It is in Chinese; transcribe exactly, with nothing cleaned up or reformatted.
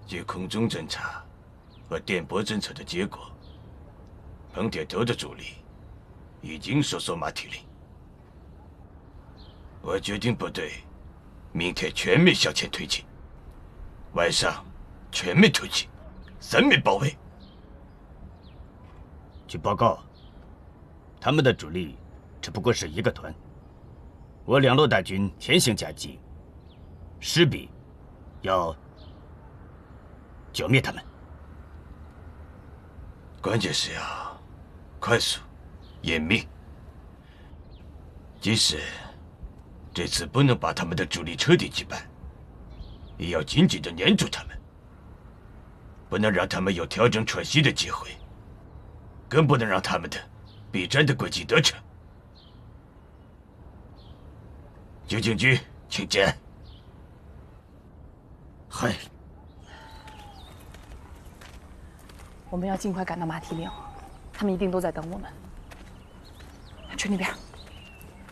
据空中侦察和电波侦测的结果，彭铁头的主力已经收缩马蹄岭。我决定部队明天全面向前推进，晚上全面突击，三面包围。 据报告，他们的主力只不过是一个团，我两路大军先行夹击，势必要剿灭他们。 关键是要快速、严密。即使这次不能把他们的主力彻底击败，也要紧紧地粘住他们，不能让他们有调整喘息的机会，更不能让他们的避战的诡计得逞。九警局，请见。 嗨。 我们要尽快赶到马蹄岭，他们一定都在等我们。去那边。